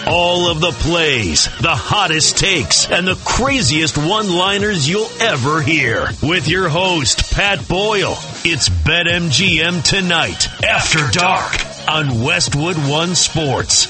All of the plays, the hottest takes, and the craziest one-liners you'll ever hear. With your host, Pat Boyle. It's BetMGM Tonight, After Dark, on Westwood One Sports.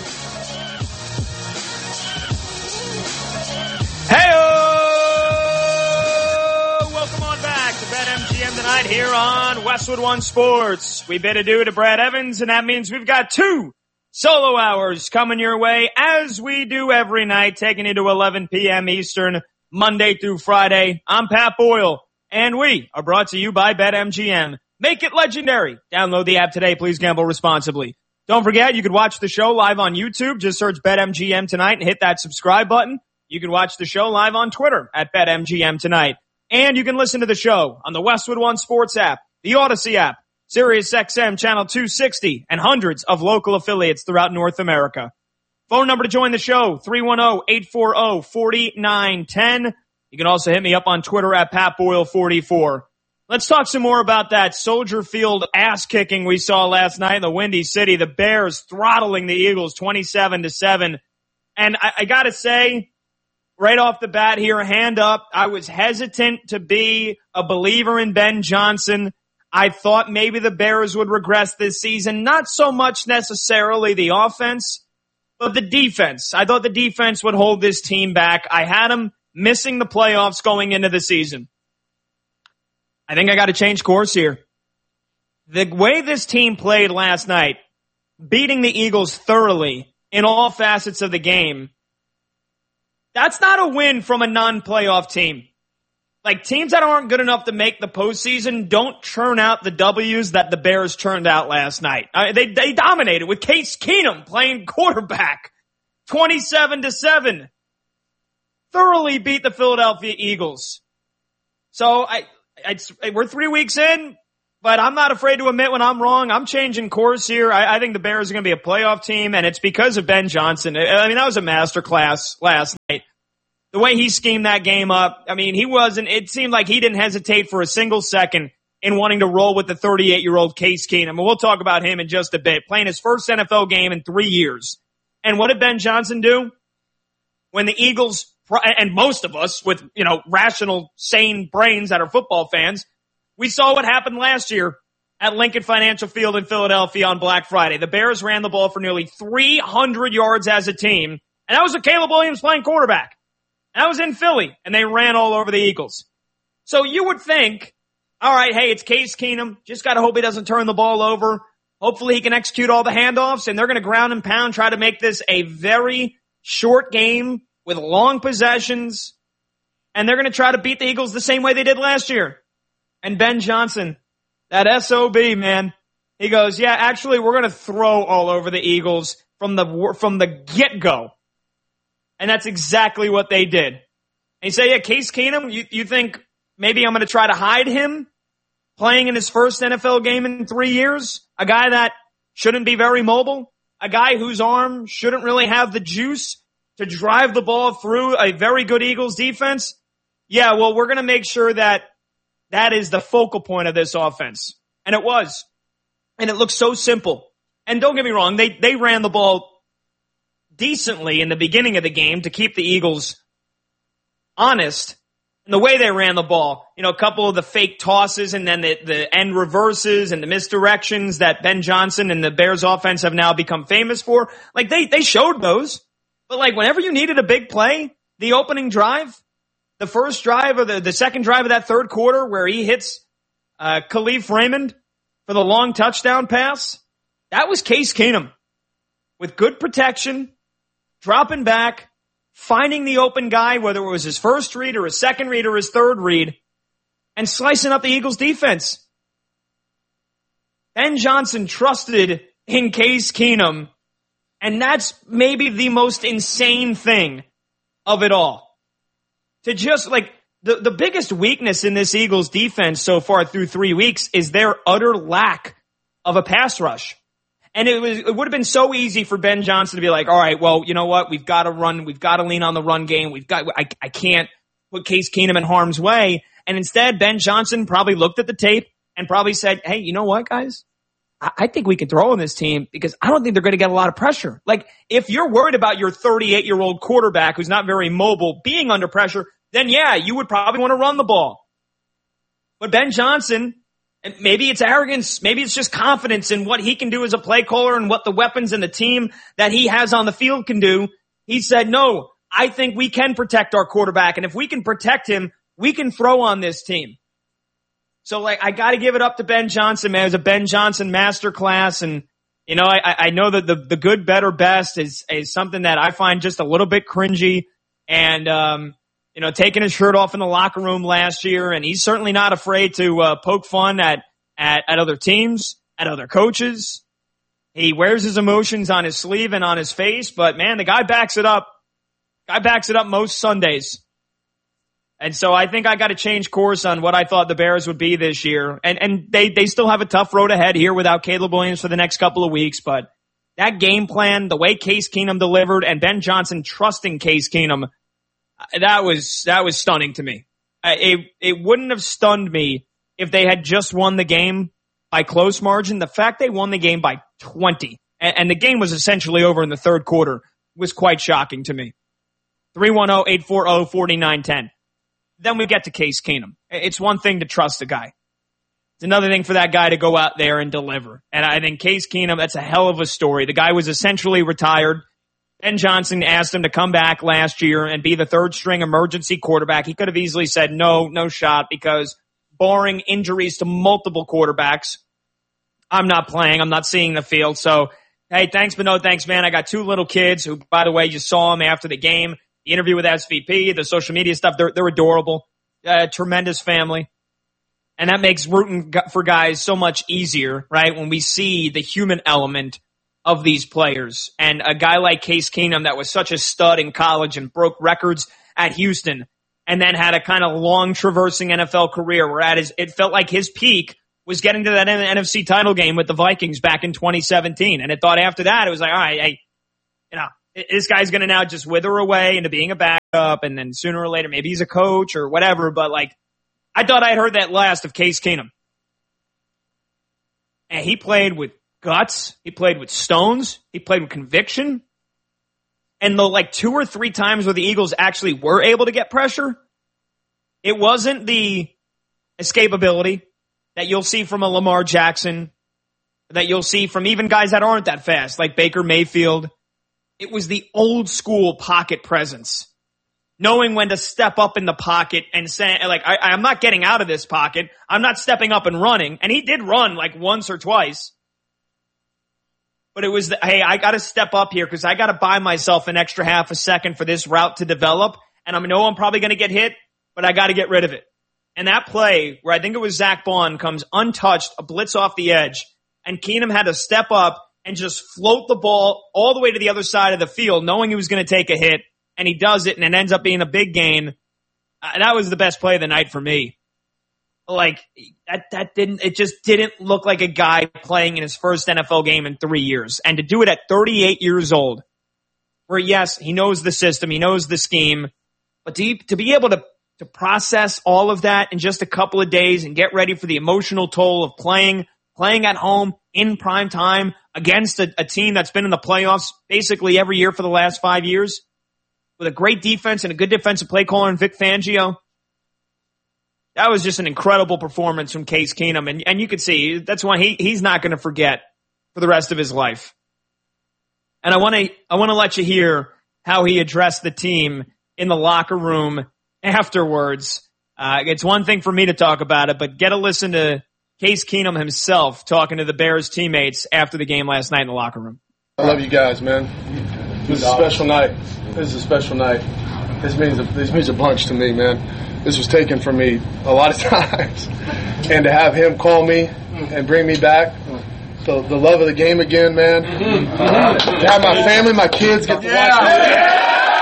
Hey-o! Welcome on back to BetMGM Tonight here on Westwood One Sports. We bid adieu to Brad Evans, and that means we've got two solo hours coming your way, as we do every night, taking you to 11 p.m. Eastern, Monday through Friday. I'm Pat Boyle, and we are brought to you by BetMGM. Make it legendary. Download the app today. Please gamble responsibly. Don't forget, you can watch the show live on YouTube. Just search BetMGM Tonight and hit that subscribe button. You can watch the show live on Twitter at BetMGM Tonight. And you can listen to the show on the Westwood One Sports app, the Odyssey app, SiriusXM Channel 260, and hundreds of local affiliates throughout North America. Phone number to join the show, 310-840-4910. You can also hit me up on Twitter at PatBoyle44. Let's talk some more about that Soldier Field ass-kicking we saw last night in the Windy City. The Bears throttling the Eagles 27-7. And I gotta say, right off the bat here, hand up, I was hesitant to be a believer in Ben Johnson. I thought maybe the Bears would regress this season. Not so much necessarily the offense, but the defense. I thought the defense would hold this team back. I had them missing the playoffs going into the season. I think I got to change course here. The way this team played last night, beating the Eagles thoroughly in all facets of the game, that's not a win from a non-playoff team. Like, teams that aren't good enough to make the postseason don't churn out the W's that the Bears turned out last night. They dominated with Case Keenum playing quarterback, 27-7. Thoroughly beat the Philadelphia Eagles. So we're 3 weeks in, but I'm not afraid to admit when I'm wrong. I'm changing course here. I think the Bears are going to be a playoff team, and it's because of Ben Johnson. I mean, that was a masterclass last night. The way he schemed that game up, I mean, it seemed like he didn't hesitate for a single second in wanting to roll with the 38-year-old Case Keenum. And we'll talk about him in just a bit, playing his first NFL game in 3 years. And what did Ben Johnson do? When the Eagles, and most of us with, rational, sane brains that are football fans, we saw what happened last year at Lincoln Financial Field in Philadelphia on Black Friday. The Bears ran the ball for nearly 300 yards as a team, and that was with Caleb Williams playing quarterback. That was in Philly, and they ran all over the Eagles. So you would think, all right, hey, it's Case Keenum. Just got to hope he doesn't turn the ball over. Hopefully he can execute all the handoffs, and they're going to ground and pound, try to make this a very short game with long possessions, and they're going to try to beat the Eagles the same way they did last year. And Ben Johnson, that SOB, man, he goes, yeah, actually, we're going to throw all over the Eagles from the get-go. And that's exactly what they did. And you say, yeah, Case Keenum, you think maybe I'm going to try to hide him playing in his first NFL game in 3 years? A guy that shouldn't be very mobile? A guy whose arm shouldn't really have the juice to drive the ball through a very good Eagles defense? Yeah, well, we're going to make sure that is the focal point of this offense. And it was. And it looked so simple. And don't get me wrong, they ran the ball decently in the beginning of the game to keep the Eagles honest. And the way they ran the ball, a couple of the fake tosses and then the end reverses and the misdirections that Ben Johnson and the Bears offense have now become famous for, like they showed those. But like whenever you needed a big play, the opening drive, the first drive or the second drive of that third quarter where he hits Khalif Raymond for the long touchdown pass, that was Case Keenum with good protection, dropping back, finding the open guy, whether it was his first read or his second read or his third read, and slicing up the Eagles defense. Ben Johnson trusted in Case Keenum, and that's maybe the most insane thing of it all. To just, the biggest weakness in this Eagles defense so far through 3 weeks is their utter lack of a pass rush. And it would have been so easy for Ben Johnson to be like, all right, well, you know what? We've got to run. We've got to lean on the run game. I can't put Case Keenum in harm's way. And instead, Ben Johnson probably looked at the tape and probably said, hey, you know what, guys? I think we can throw on this team because I don't think they're going to get a lot of pressure. Like, if you're worried about your 38-year-old quarterback who's not very mobile being under pressure, then yeah, you would probably want to run the ball. But Ben Johnson, and maybe it's arrogance, maybe it's just confidence in what he can do as a play caller and what the weapons and the team that he has on the field can do. He said, no, I think we can protect our quarterback, and if we can protect him, we can throw on this team. So, like, I got to give it up to Ben Johnson, man. It was a Ben Johnson masterclass, and you know, I know that the good, better, best is something that I find just a little bit cringy, and you know, taking his shirt off in the locker room last year, and he's certainly not afraid to poke fun at other teams, at other coaches. He wears his emotions on his sleeve and on his face, but man, the guy backs it up. Guy backs it up most Sundays. And so I think I got to change course on what I thought the Bears would be this year. And they still have a tough road ahead here without Caleb Williams for the next couple of weeks, but that game plan, the way Case Keenum delivered, and Ben Johnson trusting Case Keenum, that was stunning to me. It wouldn't have stunned me if they had just won the game by close margin. The fact they won the game by 20, and the game was essentially over in the third quarter, was quite shocking to me. 310-840-4910. Then we get to Case Keenum. It's one thing to trust a guy. It's another thing for that guy to go out there and deliver. And I think Case Keenum, that's a hell of a story. The guy was essentially retired. Ben Johnson asked him to come back last year and be the third-string emergency quarterback. He could have easily said no shot, because barring injuries to multiple quarterbacks, I'm not playing. I'm not seeing the field. So, hey, thanks, but no thanks, man. I got two little kids who, by the way, you saw them after the game. The interview with SVP, the social media stuff, they're adorable. Tremendous family. And that makes rooting for guys so much easier, right, when we see the human element of these players. And a guy like Case Keenum that was such a stud in college and broke records at Houston, and then had a kind of long traversing NFL career where it felt like his peak was getting to that NFC title game with the Vikings back in 2017. And it thought after that, it was like, all right, hey, you know, this guy's going to now just wither away into being a backup, and then sooner or later, maybe he's a coach or whatever. But like, I thought I'd heard that last of Case Keenum. And he played with guts. He played with stones. He played with conviction. And the like 2 or 3 times where the Eagles actually were able to get pressure, it wasn't the escapability that you'll see from a Lamar Jackson, that you'll see from even guys that aren't that fast, like Baker Mayfield. It was the old school pocket presence, knowing when to step up in the pocket and saying, like, I'm not getting out of this pocket. I'm not stepping up and running. And he did run like once or twice. But it was, hey, I got to step up here because I got to buy myself an extra half a second for this route to develop. And I know I'm probably going to get hit, but I got to get rid of it. And that play where I think it was Zach Bond comes untouched, a blitz off the edge, and Keenum had to step up and just float the ball all the way to the other side of the field, knowing he was going to take a hit, and he does it, and it ends up being a big gain. That was the best play of the night for me. Like, it just didn't look like a guy playing in his first NFL game in 3 years. And to do it at 38 years old, where yes, he knows the system, he knows the scheme, but to be able to process all of that in just a couple of days and get ready for the emotional toll of playing at home in prime time against a team that's been in the playoffs basically every year for the last 5 years, with a great defense and a good defensive play caller in Vic Fangio. That was just an incredible performance from Case Keenum. And you could see that's why he's not going to forget for the rest of his life. And I want to let you hear how he addressed the team in the locker room afterwards. It's one thing for me to talk about it, but get a listen to Case Keenum himself talking to the Bears teammates after the game last night in the locker room. I love you guys, man. This is a special night. This means a bunch to me, man. This was taken from me a lot of times. And to have him call me and bring me back, the love of the game again, man. To have my family, my kids get to watch me.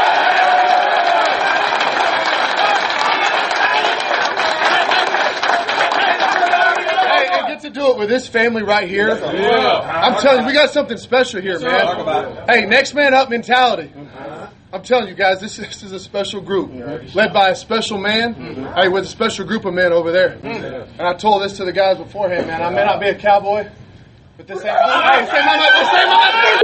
To do it with this family right here. I'm telling you, we got something special here, man. Hey, next man up mentality. I'm telling you guys, this is a special group led by a special man. Hey, with a special group of men over there. And I told this to the guys beforehand, man. I may not be a Cowboy, But this ain't my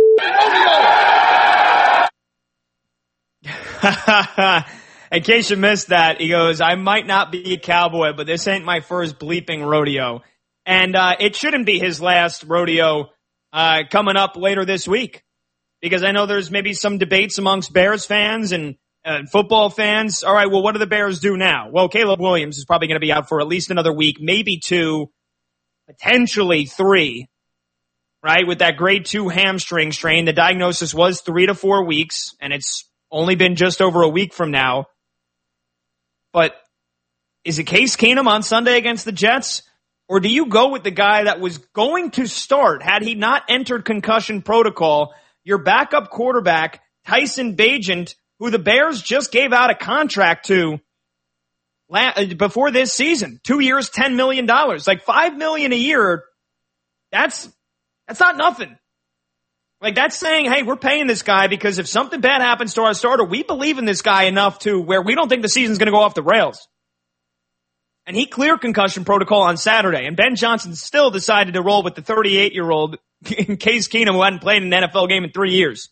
rodeo. In case you missed that, he goes, I might not be a cowboy, but this ain't my first bleeping rodeo. And it shouldn't be his last rodeo coming up later this week. Because I know there's maybe some debates amongst Bears fans and football fans. All right, well, what do the Bears do now? Well, Caleb Williams is probably going to be out for at least another week, maybe 2, potentially 3, right? With that grade 2 hamstring strain, the diagnosis was 3 to 4 weeks, and it's only been just over a week from now. But is it Case Keenum on Sunday against the Jets? Or do you go with the guy that was going to start, had he not entered concussion protocol, your backup quarterback, Tyson Bagent, who the Bears just gave out a contract to before this season? 2 years, $10 million. Like $5 million a year, that's not nothing. Like, that's saying, hey, we're paying this guy because if something bad happens to our starter, we believe in this guy enough to where we don't think the season's going to go off the rails. And he cleared concussion protocol on Saturday, and Ben Johnson still decided to roll with the 38-year-old Case Keenum, who hadn't played in an NFL game in 3 years.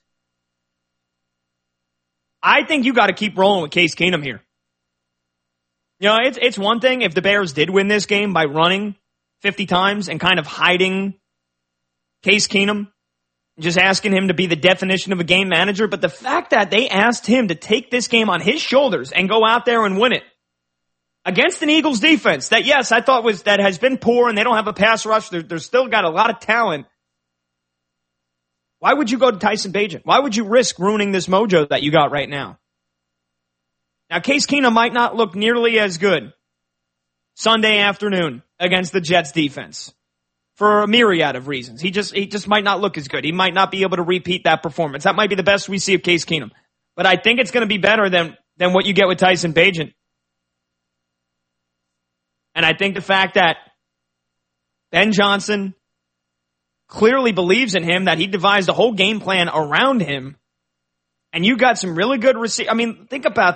I think you got to keep rolling with Case Keenum here. You know, it's one thing if the Bears did win this game by running 50 times and kind of hiding Case Keenum, just asking him to be the definition of a game manager. But the fact that they asked him to take this game on his shoulders and go out there and win it against an Eagles defense that, yes, I thought that has been poor, and they don't have a pass rush. They're still got a lot of talent. Why would you go to Tyson Bagent? Why would you risk ruining this mojo that you got right now? Now, Case Keenum might not look nearly as good Sunday afternoon against the Jets defense for a myriad of reasons. He just might not look as good. He might not be able to repeat that performance. That might be the best we see of Case Keenum. But I think it's going to be better than what you get with Tyson Bagent. And I think the fact that Ben Johnson clearly believes in him, that he devised a whole game plan around him, and you got some really good receivers. I mean, think about